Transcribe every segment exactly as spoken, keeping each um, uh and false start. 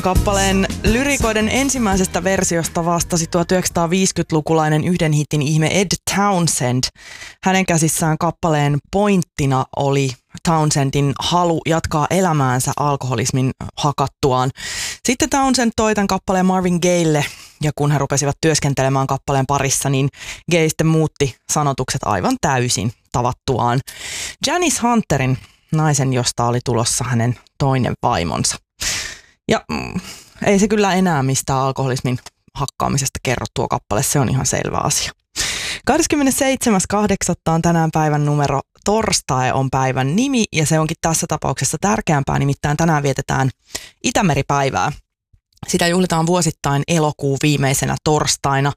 Kappaleen lyrikoiden ensimmäisestä versiosta vastasi tuhatyhdeksänsataaviisikymmentälukulainen yhden hitin ihme Ed Townsend. Hänen käsissään kappaleen pointtina oli Townsendin halu jatkaa elämäänsä alkoholismin hakattuaan. Sitten Townsend toi tämän kappaleen Marvin Gayelle, ja kun he rupesivat työskentelemään kappaleen parissa, niin Gaye sitten muutti sanotukset aivan täysin tavattuaan Janice Hunterin, naisen, josta oli tulossa hänen toinen vaimonsa. Ja mm, ei se kyllä enää mistään alkoholismin hakkaamisesta kerro tuo kappale, se on ihan selvä asia. kahdeskymmenesseitsemäs kahdeksatta on tänään päivän numero, torstai on päivän nimi ja se onkin tässä tapauksessa tärkeämpää, nimittäin tänään vietetään Itämeri-päivää. Sitä juhlitaan vuosittain elokuun viimeisenä torstaina.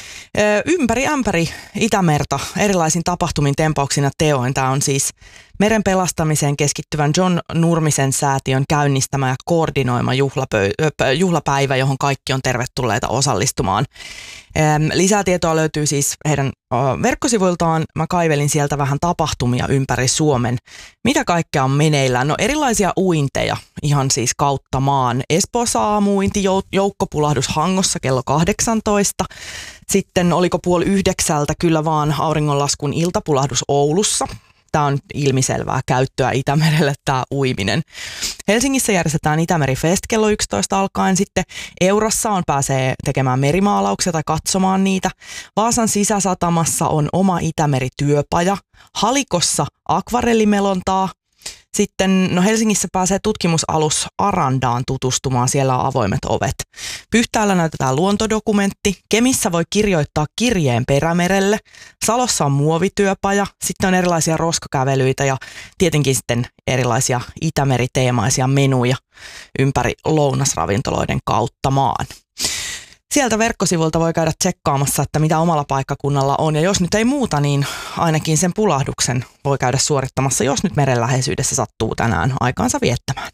Ympäri ämpäri Itämerta erilaisin tapahtumin, tempauksin ja teoin. Tämä on siis meren pelastamiseen keskittyvän John Nurmisen säätiön käynnistämä ja koordinoima juhlapö- juhlapäivä, johon kaikki on tervetulleita osallistumaan. Lisää tietoa löytyy siis heidän verkkosivuiltaan. Mä kaivelin sieltä vähän tapahtumia ympäri Suomen. Mitä kaikkea on meneillään? No erilaisia uinteja ihan siis kautta maan. Espoossa aamuinti, joukkopulahdus Hangossa kello kahdeksantoista. Sitten oliko puoli yhdeksältä kyllä vaan auringonlaskun iltapulahdus Oulussa. Tämä on ilmiselvää käyttöä Itämerelle, tämä uiminen. Helsingissä järjestetään Itämeri Fest kello yksitoista alkaen. Sitten Eurassa on pääsee tekemään merimaalauksia tai katsomaan niitä. Vaasan sisäsatamassa on oma Itämeri-työpaja. Halikossa akvarellimelontaa. Sitten no Helsingissä pääsee tutkimusalus Arandaan tutustumaan, siellä on avoimet ovet. Pyhtäällä näytetään luontodokumentti. Kemissä voi kirjoittaa kirjeen Perämerelle. Salossa on muovityöpaja. Sitten on erilaisia roskakävelyitä ja tietenkin sitten erilaisia Itämeri-teemaisia menuja ympäri lounasravintoloiden kautta maan. Sieltä verkkosivulta voi käydä tsekkaamassa, että mitä omalla paikkakunnalla on. Ja jos nyt ei muuta, niin ainakin sen pulahduksen voi käydä suorittamassa, jos nyt meren läheisyydessä sattuu tänään aikaansa viettämään.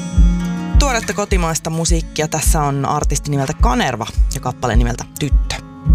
Tuoretta kotimaista musiikkia. Tässä on artisti nimeltä Kanerva ja kappale nimeltä Tyttö.